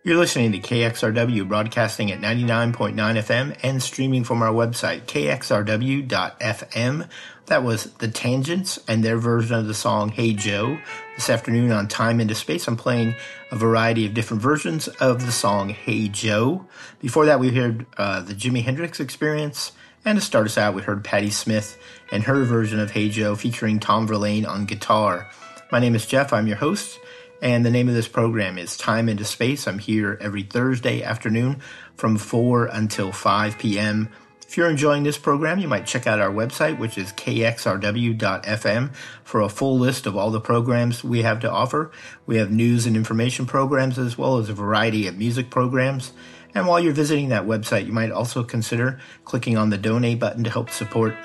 You're listening to KXRW, broadcasting at 99.9 FM and streaming from our website, kxrw.fm. That was The Tangents and their version of the song Hey Joe. This afternoon on Time into Space, I'm playing a variety of different versions of the song Hey Joe. Before that, we heard the Jimi Hendrix Experience. And to start us out, we heard Patti Smith and her version of Hey Joe featuring Tom Verlaine on guitar. My name is Jeff. I'm your host. And the name of this program is Time into Space. I'm here every Thursday afternoon from 4 until 5 p.m. If you're enjoying this program, you might check out our website, which is kxrw.fm, for a full list of all the programs we have to offer. We have news and information programs as well as a variety of music programs. And while you're visiting that website, you might also consider clicking on the donate button to help support